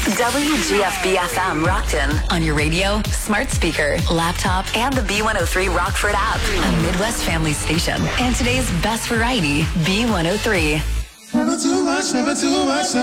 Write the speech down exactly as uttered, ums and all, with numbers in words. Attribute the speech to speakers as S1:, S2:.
S1: W G F B F M Rockton on your radio, smart speaker, laptop, and the B one oh three Rockford app. A Midwest family station. And today's best variety, B one oh three.
S2: Never too much, never too much.